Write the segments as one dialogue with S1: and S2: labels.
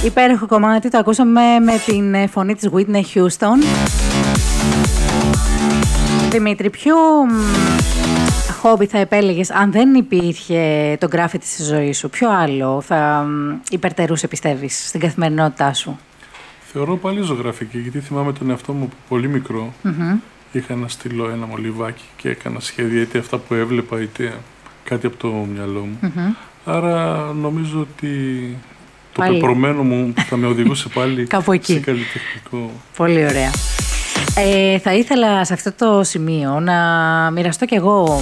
S1: Υπέροχο κομμάτι, το ακούσαμε με την φωνή της Whitney Houston. Δημήτρη, ποιο χόμπι θα επέλεγες αν δεν υπήρχε το γκράφιτι στη ζωή σου? Ποιο άλλο θα υπερτερούσε, πιστεύεις, στην καθημερινότητά σου?
S2: Θεωρώ πάλι ζωγραφική, γιατί θυμάμαι τον εαυτό μου που πολύ μικρό. Είχα ένα στυλό, ένα μολυβάκι και έκανα σχέδια, είτε αυτά που έβλεπα, είτε κάτι από το μυαλό μου. Άρα νομίζω ότι το πεπρωμένο μου θα με οδηγούσε πάλι
S1: κάπου εκεί,
S2: σε καλλιτεχνικό.
S1: Πολύ ωραία. Θα ήθελα σε αυτό το σημείο να μοιραστώ κι εγώ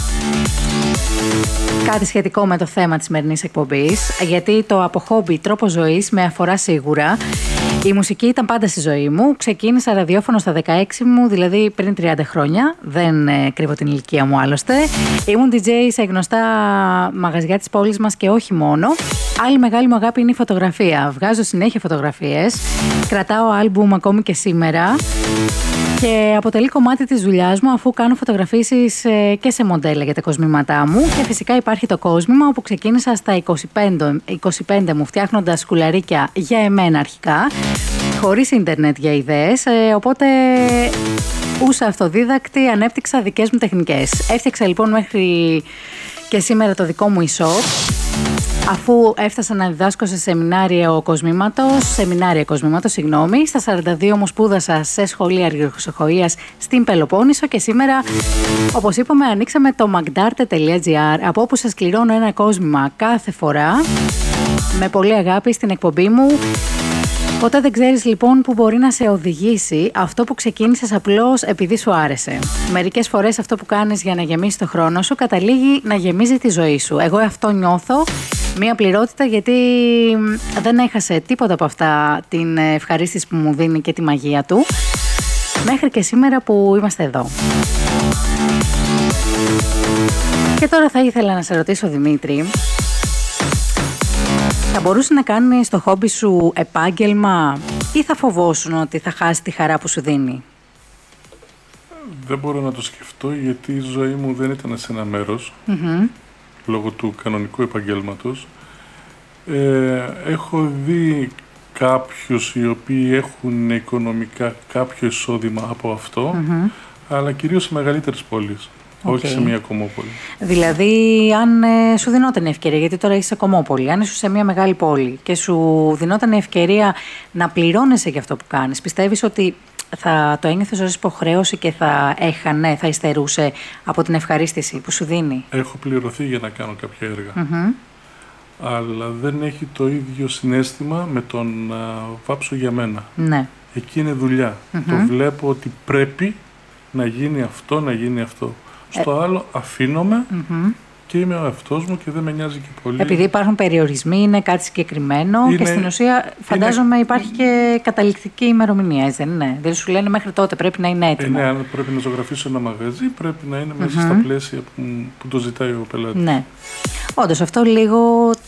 S1: κάτι σχετικό με το θέμα της σημερινής εκπομπής, γιατί το από χόμπι τρόπο ζωής με αφορά σίγουρα. Η μουσική ήταν πάντα στη ζωή μου. Ξεκίνησα ραδιόφωνο στα 16 μου, δηλαδή πριν 30 χρόνια. Δεν κρύβω την ηλικία μου άλλωστε. Ήμουν DJ σε γνωστά μαγαζιά της πόλης μας και όχι μόνο. Άλλη μεγάλη μου αγάπη είναι η φωτογραφία. Βγάζω συνέχεια φωτογραφίες. Κρατάω άλμπουμ ακόμη και σήμερα. Και αποτελεί κομμάτι της δουλειάς μου, αφού κάνω φωτογραφίσεις και σε μοντέλα για τα κοσμήματά μου. Και φυσικά υπάρχει το κόσμημα, όπου ξεκίνησα στα 25 μου φτιάχνοντας σκουλαρίκια για εμένα αρχικά, χωρίς ίντερνετ για ιδέες, οπότε ούσα αυτοδίδακτη ανέπτυξα δικές μου τεχνικές. Έφτιαξα λοιπόν μέχρι και σήμερα το δικό μου e-shop, αφού έφτασα να διδάσκω σε σεμινάρια κοσμήματος, στα 42 μου σπούδασα σε σχολεία αργυροξοχοείας στην Πελοπόννησο και σήμερα, όπως είπαμε, ανοίξαμε το magdarte.gr, από όπου σας κληρώνω ένα κόσμημα κάθε φορά, με πολύ αγάπη στην εκπομπή μου. Ποτέ δεν ξέρεις λοιπόν που μπορεί να σε οδηγήσει αυτό που ξεκίνησες απλώς επειδή σου άρεσε. Μερικές φορές αυτό που κάνεις για να γεμίσει το χρόνο σου καταλήγει να γεμίζει τη ζωή σου. Εγώ αυτό νιώθω, μία πληρότητα, γιατί δεν έχασε τίποτα από αυτά την ευχαρίστηση που μου δίνει και τη μαγεία του, μέχρι και σήμερα που είμαστε εδώ. Και τώρα θα ήθελα να σε ρωτήσω, Δημήτρη, θα μπορούσε να κάνεις το χόμπι σου επάγγελμα ή θα φοβόσουν ότι θα χάσει τη χαρά που σου δίνει?
S2: Δεν μπορώ να το σκεφτώ, γιατί η ζωή μου δεν ήταν σε ένα μέρος, λόγω του κανονικού επαγγέλματος. Έχω δει κάποιους οι οποίοι έχουν οικονομικά κάποιο εισόδημα από αυτό, αλλά κυρίως σε μεγαλύτερες πόλεις. Όχι σε μια κομμόπολη.
S1: Δηλαδή, αν σου δινόταν η ευκαιρία, γιατί τώρα είσαι σε κομμόπολη, αν ήσουν σε μια μεγάλη πόλη και σου δινόταν η ευκαιρία να πληρώνεσαι για αυτό που κάνεις, πιστεύεις ότι θα το ένιωθες ως υποχρέωση και θα υστερούσε από την ευχαρίστηση που σου δίνει?
S2: Έχω πληρωθεί για να κάνω κάποια έργα. Αλλά δεν έχει το ίδιο συναίσθημα με το να βάψω για μένα.
S1: Ναι.
S2: Εκεί είναι δουλειά. Το βλέπω ότι πρέπει να γίνει αυτό, να γίνει αυτό. Στο άλλο αφήνομαι και είμαι ο εαυτός μου και δεν με νοιάζει και πολύ.
S1: Επειδή υπάρχουν περιορισμοί, είναι κάτι συγκεκριμένο και στην ουσία φαντάζομαι υπάρχει και καταληκτική ημερομηνία, έτσι δεν είναι? Δηλαδή σου λένε μέχρι τότε πρέπει να είναι έτοιμο.
S2: Ναι, αν πρέπει να ζωγραφίσω ένα μαγαζί, πρέπει να είναι μέσα στα πλαίσια που το ζητάει ο πελάτης.
S1: Ναι. Όντως αυτό λίγο